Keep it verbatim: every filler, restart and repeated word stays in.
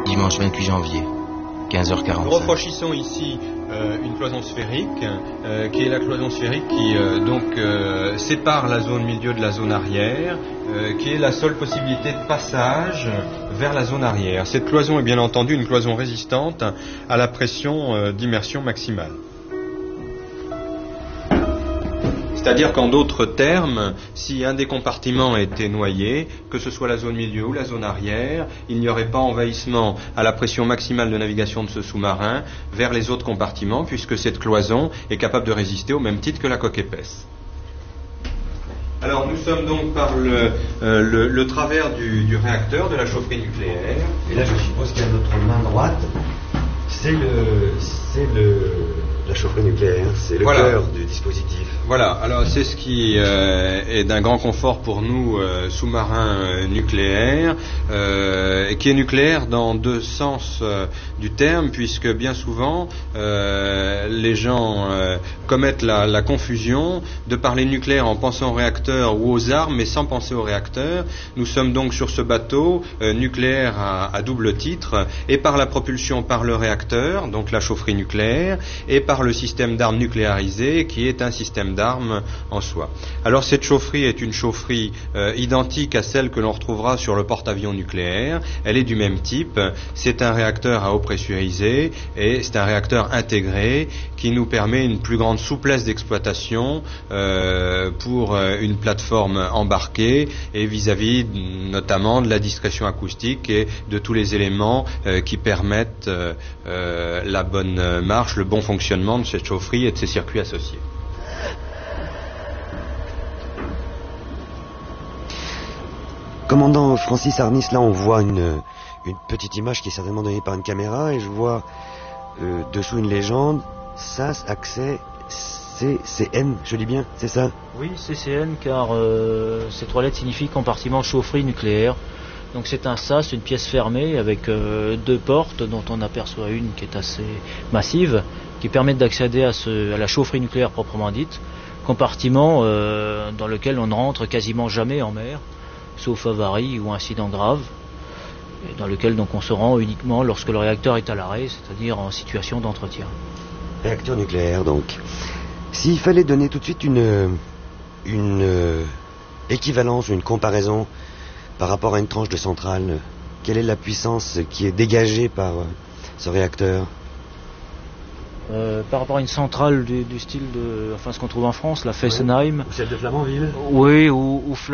dimanche vingt-huit janvier, quinze heures quarante-cinq. Nous refranchissons ici euh, une cloison sphérique, euh, qui est la cloison sphérique qui euh, donc euh, sépare la zone milieu de la zone arrière, euh, qui est la seule possibilité de passage vers la zone arrière. Cette cloison est bien entendu une cloison résistante à la pression euh, d'immersion maximale. C'est-à-dire qu'en d'autres termes, si un des compartiments était noyé, que ce soit la zone milieu ou la zone arrière, il n'y aurait pas envahissement à la pression maximale de navigation de ce sous-marin vers les autres compartiments, puisque cette cloison est capable de résister au même titre que la coque épaisse. Alors nous sommes donc par le, euh, le, le travers du, du réacteur, de la chaufferie nucléaire. Et là je suppose qu'il y a notre main droite, c'est le... c'est le... la chaufferie nucléaire, c'est le Voilà. cœur du dispositif. Voilà, alors c'est ce qui euh, est d'un grand confort pour nous, euh, sous-marins euh, nucléaires, euh, qui est nucléaire dans deux sens euh, du terme, puisque bien souvent euh, les gens euh, commettent la, la confusion de parler nucléaire en pensant au réacteur ou aux armes, mais sans penser au réacteur. Nous sommes donc sur ce bateau euh, nucléaire à, à double titre, et par la propulsion par le réacteur, donc la chaufferie nucléaire, et par le système d'armes nucléarisé, qui est un système d'armes en soi. Alors cette chaufferie est une chaufferie euh, identique à celle que l'on retrouvera sur le porte-avions nucléaire. Elle est du même type. C'est un réacteur à eau pressurisée et c'est un réacteur intégré qui nous permet une plus grande souplesse d'exploitation euh, pour euh, une plateforme embarquée et vis-à-vis notamment de la discrétion acoustique et de tous les éléments euh, qui permettent euh, euh, la bonne marche, le bon fonctionnement de cette chaufferie et de ses circuits associés. Commandant Francis Arnis, là on voit une, une petite image qui est certainement donnée par une caméra et je vois euh, dessous une légende, S A S accès C C N, je lis bien, c'est ça? Oui, C C N, car euh, ces trois lettres signifient compartiment chaufferie nucléaire. Donc c'est un S A S, une pièce fermée avec euh, deux portes dont on aperçoit une qui est assez massive, qui permettent d'accéder à, ce, à la chaufferie nucléaire proprement dite, compartiment euh, dans lequel on ne rentre quasiment jamais en mer, sauf avarie ou incident grave, et dans lequel donc on se rend uniquement lorsque le réacteur est à l'arrêt, c'est-à-dire en situation d'entretien. Réacteur nucléaire donc. S'il fallait donner tout de suite une, une euh, équivalence, une comparaison par rapport à une tranche de centrale, quelle est la puissance qui est dégagée par euh, ce réacteur? Euh, par rapport à une centrale du, du style de, enfin ce qu'on trouve en France, la Fessenheim. Ou celle de Flamanville. Oui, ou, ou